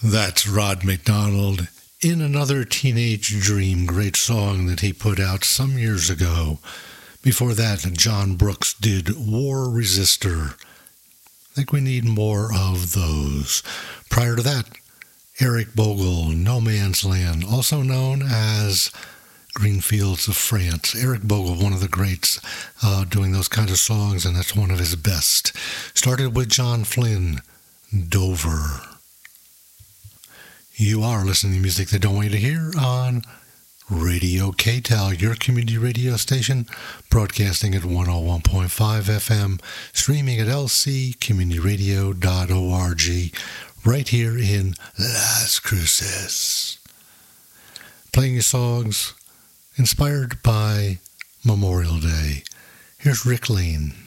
That's Rod McDonald in Another Teenage Dream, great song that he put out some years ago. Before that, John Brooks did War Resistor. I think we need more of those. Prior to that, Eric Bogle, No Man's Land, also known as Green Fields of France. Eric Bogle, one of the greats doing those kind of songs, and that's one of his best. Started with John Flynn, Dover. You are listening to music they don't want you to hear on Radio K-Tal, your community radio station, broadcasting at 101.5 FM, streaming at lccommunityradio.org, right here in Las Cruces. Playing you songs inspired by Memorial Day. Here's Rick Lane.